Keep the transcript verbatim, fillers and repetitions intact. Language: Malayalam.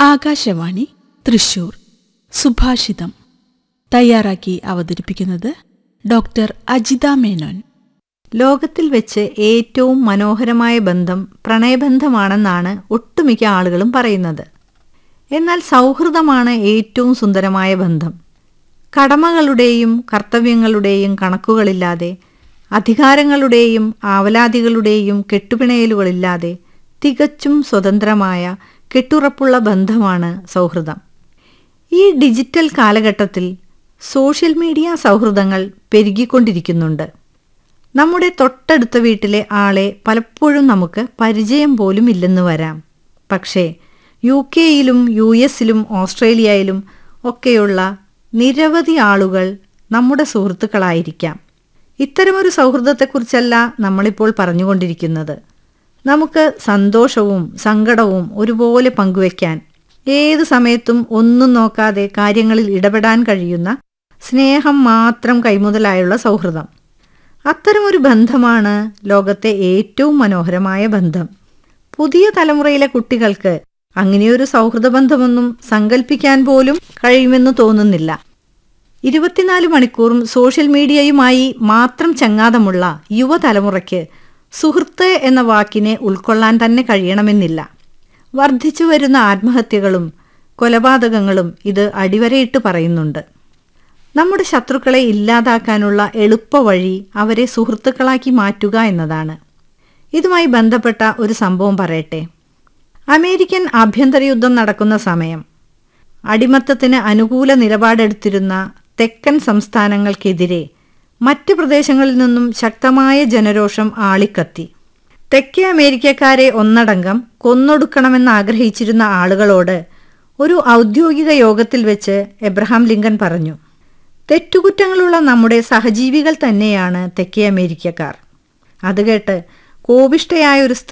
ആകാശവാണി തൃശൂർ. സുഭാഷിതം തയ്യാറാക്കി അവതരിപ്പിക്കുന്നത് ഡോക്ടർ അജിത മേനോൻ. ലോകത്തിൽ വെച്ച് ഏറ്റവും മനോഹരമായ ബന്ധം പ്രണയബന്ധമാണെന്നാണ് ഒട്ടുമിക്ക ആളുകളും പറയുന്നത്. എന്നാൽ സൗഹൃദമാണ് ഏറ്റവും സുന്ദരമായ ബന്ധം. കടമകളുടെയും കർത്തവ്യങ്ങളുടെയും കണക്കുകളില്ലാതെ, അധികാരങ്ങളുടെയും ആവലാതികളുടെയും കെട്ടുപിണയലുകളില്ലാതെ തികച്ചും സ്വതന്ത്രമായ കെട്ടുറപ്പുള്ള ബന്ധമാണ് സൗഹൃദം. ഈ ഡിജിറ്റൽ കാലഘട്ടത്തിൽ സോഷ്യൽ മീഡിയ സൗഹൃദങ്ങൾ പെരുകിക്കൊണ്ടിരിക്കുന്നുണ്ട്. നമ്മുടെ തൊട്ടടുത്ത വീട്ടിലെ ആളെ പലപ്പോഴും നമുക്ക് പരിചയം പോലും ഇല്ലെന്ന് വരാം. പക്ഷേ യു കെയിലും യു എസിലും ഓസ്ട്രേലിയയിലും ഒക്കെയുള്ള നിരവധി ആളുകൾ നമ്മുടെ സുഹൃത്തുക്കളായിരിക്കാം. ഇത്തരമൊരു സൗഹൃദത്തെക്കുറിച്ചല്ല നമ്മളിപ്പോൾ പറഞ്ഞുകൊണ്ടിരിക്കുന്നത്. നമുക്ക് സന്തോഷവും സങ്കടവും ഒരുപോലെ പങ്കുവയ്ക്കാൻ, ഏത് സമയത്തും ഒന്നും നോക്കാതെ കാര്യങ്ങളിൽ ഇടപെടാൻ കഴിയുന്ന സ്നേഹം മാത്രം കൈമുതലായുള്ള സൗഹൃദം. അത്തരമൊരു ബന്ധമാണ് ലോകത്തെ ഏറ്റവും മനോഹരമായ ബന്ധം. പുതിയ തലമുറയിലെ കുട്ടികൾക്ക് അങ്ങനെയൊരു സൗഹൃദ ബന്ധമൊന്നും സങ്കല്പിക്കാൻ പോലും കഴിയുമെന്ന് തോന്നുന്നില്ല. ഇരുപത്തിനാല് മണിക്കൂറും സോഷ്യൽ മീഡിയയുമായി മാത്രം ചങ്ങാതമുള്ള യുവതലമുറയ്ക്ക് സുഹൃത്ത് എന്ന വാക്കിനെ ഉൾക്കൊള്ളാൻ തന്നെ കഴിയണമെന്നില്ല. വർദ്ധിച്ചു വരുന്ന ആത്മഹത്യകളും കൊലപാതകങ്ങളും ഇത് അടിവരയിട്ട് പറയുന്നുണ്ട്. നമ്മുടെ ശത്രുക്കളെ ഇല്ലാതാക്കാനുള്ള എളുപ്പവഴി അവരെ സുഹൃത്തുക്കളാക്കി മാറ്റുക എന്നതാണ്. ഇതുമായി ബന്ധപ്പെട്ട ഒരു സംഭവം പറയട്ടെ. അമേരിക്കൻ ആഭ്യന്തര യുദ്ധം നടക്കുന്ന സമയം അടിമത്തത്തിന് അനുകൂല നിലപാടെടുത്തിരുന്ന തെക്കൻ സംസ്ഥാനങ്ങൾക്കെതിരെ മറ്റ് പ്രദേശങ്ങളിൽ നിന്നും ശക്തമായ ജനരോഷം ആളിക്കത്തി. തെക്കേ അമേരിക്കക്കാരെ ഒന്നടങ്കം കൊന്നൊടുക്കണമെന്നാഗ്രഹിച്ചിരുന്ന ആളുകളോട് ഒരു ഔദ്യോഗിക യോഗത്തിൽ വെച്ച് എബ്രഹാം ലിങ്കൻ പറഞ്ഞു, തെറ്റുകുറ്റങ്ങളുള്ള നമ്മുടെ സഹജീവികൾ തന്നെയാണ് തെക്കേ അമേരിക്കക്കാർ. അത് കേട്ട് കോപിഷ്ഠയായ ഒരു